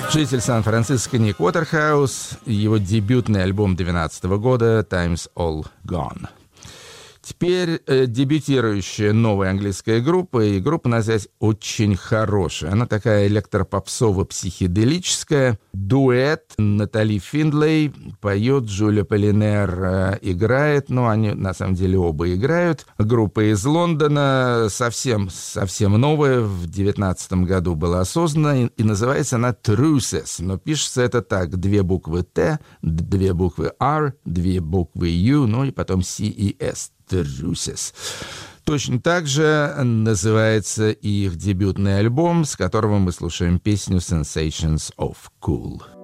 Житель Сан-Франциско Ник Уотерхаус, его дебютный альбом 2012 года «Time's All Gone». Теперь дебютирующая новая английская группа, и группа, надо сказать, очень хорошая. Она такая электропопсово-психоделическая. Дуэт Натали Финдлей поет, Джулия Полинер играет, но они на самом деле оба играют. Группа из Лондона, совсем новая, в 2019 году была создана, и называется она Truces, но пишется это так: 2 буквы Т, 2 буквы R, 2 буквы U, ну и потом C и S. Truces. Точно так же называется их дебютный альбом, с которого мы слушаем песню Sensations of Cool.